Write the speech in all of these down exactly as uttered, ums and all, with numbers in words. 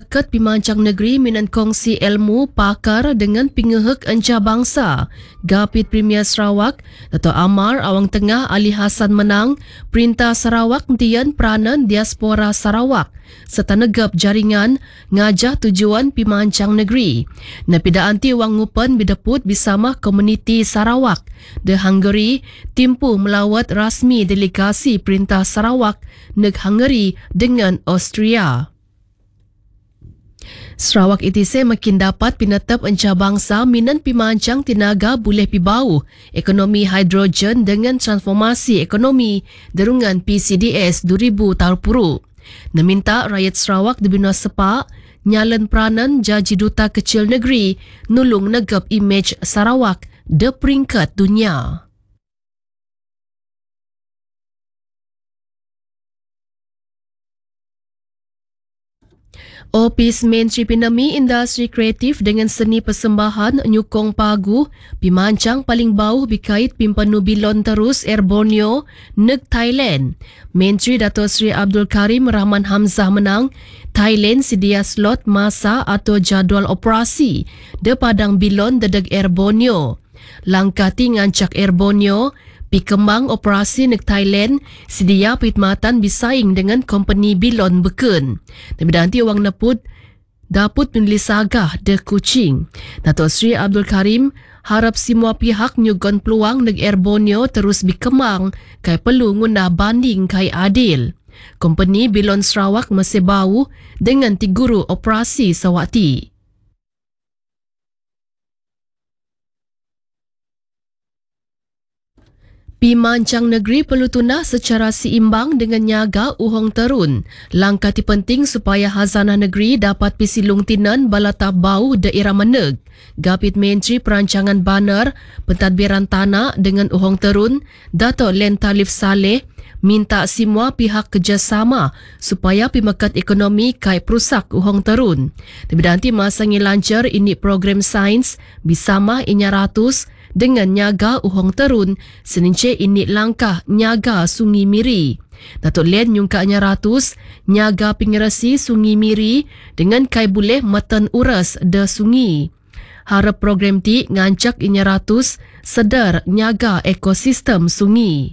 Syarikat Pimancang Negeri minan kongsi ilmu pakar dengan pingehek anjabangsa. Gapit Premier Sarawak, Dato' Amar Awang Tengah Ali Hassan menang Perintah Sarawak tian peranan diaspora Sarawak serta negap jaringan ngajah tujuan Pimancang Negeri. Napida anti wang ngupen bidaput bersama komuniti Sarawak. The Hungary timpu melawat rasmi delegasi Perintah Sarawak neg Hungary dengan Austria. Sarawak I T C makin dapat pinatap anjabangsa minan pimancang tinaga boleh pibau ekonomi hidrogen dengan transformasi ekonomi derungan P C D S dua ribu dua puluh. Naminta rakyat Sarawak dibina sepak nyalan peranan jaji duta kecil negeri nulung negap imej Sarawak de peringkat dunia. Opis Menteri Pinami Industri Kreatif dengan Seni Persembahan nyukong pagu pimancang paling bau bikait pimpanu bilon terus Air Borneo neg Thailand. Menteri Dato' Sri Abdul Karim Rahman Hamzah menang Thailand sedia slot masa atau jadual operasi de padang bilon dedeg Air Borneo. Langkah ti ngancak Air Borneo pi kembang operasi neg Thailand sedia perkhidmatan bisaing dengan company bilon beken. Tapi nanti wang neput daput menulis sagah de Kuching. Dato' Sri Abdul Karim harap semua pihak nyugon peluang neg Air Borneo terus berkembang kai perlu ngundah banding kai adil. Company bilon Sarawak masih bau dengan tiguru operasi sawati. Pimancang negeri perlu tunah secara seimbang dengan nyaga uhong terun. Langkah ti penting supaya hazanah negeri dapat pisilung tinan balatap bau daerah meneg. Gapit Menteri Perancangan Banar, Pentadbiran Tanah dengan uhong terun, Dato' Len Talif Saleh, minta semua pihak kerjasama supaya pimakat ekonomi kai perusak uhong terun. Tapi nanti masa ngilancar ini program sains bersama inya ratus dengan nyaga uhong terun senince ini langkah nyaga Sungai Miri. Datuk Len nyungkanya ratus nyaga pingerasi Sungai Miri dengan kai boleh matan uras de sungai. Harap program ti ngancak inya ratus sedar nyaga ekosistem sungai.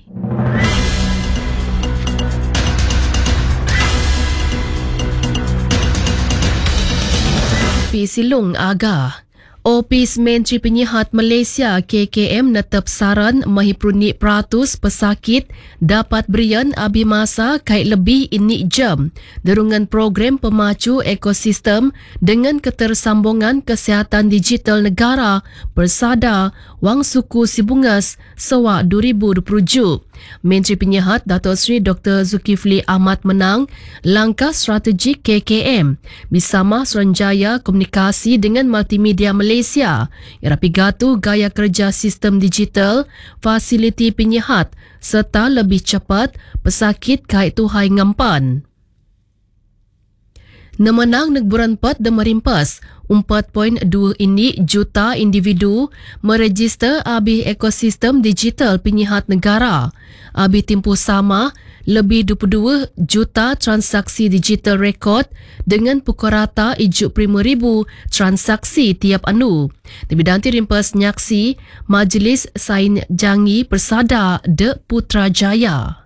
Pisilung Aga. Opis Menteri Penyihat Malaysia K K M netap saran mahipruni peratus pesakit dapat berian abi masa kait lebih ini jam derungan program pemacu ekosistem dengan ketersambungan kesihatan digital negara Persada Wang Suku Sibungas Sewak dua ribu dua puluh tujuh. Menteri Penyihat Dato' Sri Doktor Zulkifli Ahmad menang langkah strategik K K M bersama Suruhanjaya Komunikasi dengan Multimedia Malaysia yang rapigatu gaya kerja sistem digital, fasiliti penyihat serta lebih cepat pesakit kait tuhai ngampan. Nemenang negburan empat dan merimpas empat perpuluhan dua ini juta individu meregister abih ekosistem digital penyihat negara. Abih timpu sama lebih dua puluh dua juta transaksi digital rekod dengan pukul rata ijuk lima ribu transaksi tiap anu. Tapi nanti rimpas nyaksi Majlis Sain Jangi Persada de Putrajaya.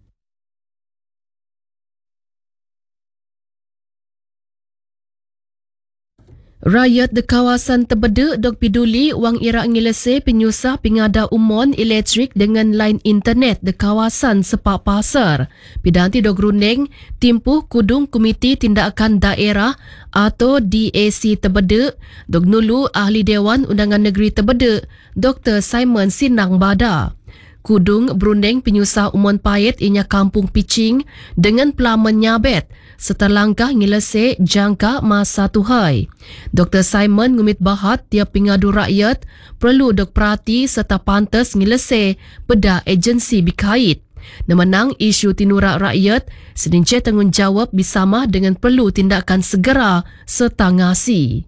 Rakyat di kawasan Tebede dok peduli wang irak ngilese penyusah pengada umon elektrik dengan line internet di kawasan Sepak Pasar. Pidanti dok runeng timpuh kudung Komiti Tindakan Daerah atau D A C Tebede dok nulu Ahli Dewan Undangan Negeri Tebede Doktor Simon Sinang Bada. Kudung berunding penyusah umon payet inya Kampung Picing dengan pelaman nyabet serta langkah ngilese jangka masa tuhai. Doktor Simon ngumit bahat tiap pengadu rakyat perlu dok perhati serta pantas ngilese peda agensi bikait. Nemenang isu tinurak rakyat sedince tanggungjawab bersama dengan perlu tindakan segera serta ngasi.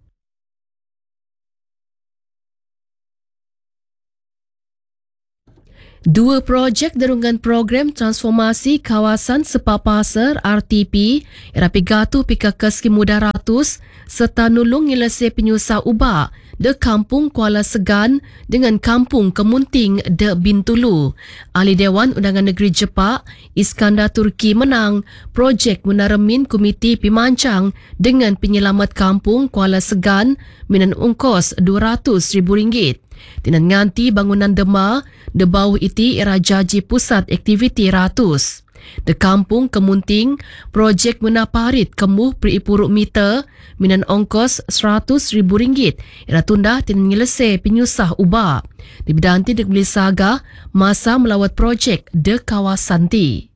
Dua projek derungan program transformasi kawasan Sepak Pasar R T P rapigatu pika keski mudarat ratus serta nulung ngilase penyusah ubak de Kampung Kuala Segan dengan Kampung Kemunting de Bintulu. Ahli Dewan Undangan Negeri Jepak, Iskandar Turki menang projek menaremin Komiti Pimancang dengan penyelamat Kampung Kuala Segan minan ungkos dua ratus ribu ringgit. Tinan nganti bangunan dema, de bawah iti era jaji pusat aktiviti ratus. De Kampung Kemunting, projek menaparit kemuh peripuruk meter minan ongkos seratus ribu ringgit. Era tunda tinan ngilese penyusah ubak. Di bidanti dek beli saga masa melawat projek de kawasan ti.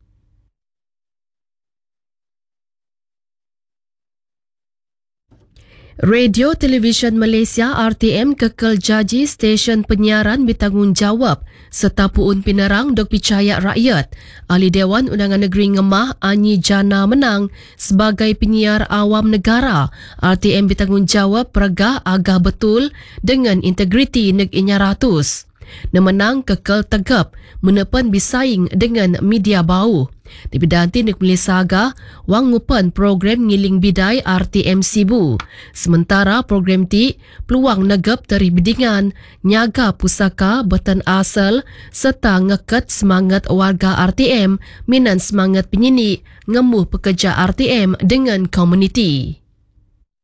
Radio Televisyen Malaysia R T M kekal jaji stesen penyiaran bertanggungjawab serta puun pinerang dok percaya rakyat. Ahli Dewan Undangan Negeri Ngemah Anyi Jana menang sebagai penyiar awam negara. R T M bertanggungjawab peragah agah betul dengan integriti neg inya ratus. Nemenang kekal tegap menepan bisaing dengan media bau. Di bidanti nek beli saga wang ngupan program ngiling bidai R T M Sibu. Sementara program ti peluang negap dari bidingan nyaga pusaka batan asal serta ngeket semangat warga R T M minan semangat penyini ngemuh pekerja R T M dengan komuniti.